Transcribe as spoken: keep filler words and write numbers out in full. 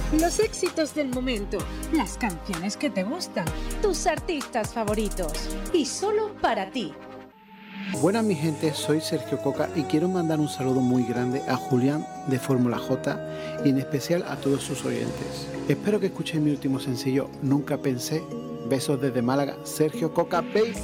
Los éxitos del momento, las canciones que te gustan, tus artistas favoritos y solo para ti. Buenas mi gente, soy Sergio Coca y quiero mandar un saludo muy grande a Julián de Fórmula J y en especial a todos sus oyentes. Espero que escuchen mi último sencillo, Nunca Pensé. Besos desde Málaga, Sergio Coca, baby.